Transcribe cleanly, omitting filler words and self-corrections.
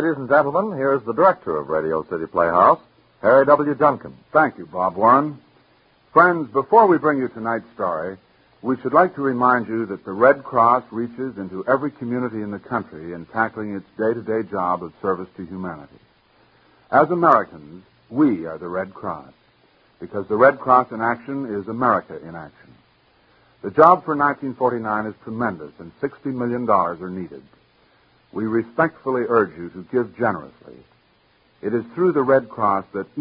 ladies and gentlemen, here's the director of Radio City Playhouse, Harry W. Junkin. Thank you, Bob Warren. Friends, before we bring you tonight's story, we should like to remind you that the Red Cross reaches into every community in the country in tackling its day-to-day job of service to humanity. As Americans, we are the Red Cross, because the Red Cross in action is America in action. The job for 1949 is tremendous, and $60 million are needed. We respectfully urge you to give generously. It is through the Red Cross that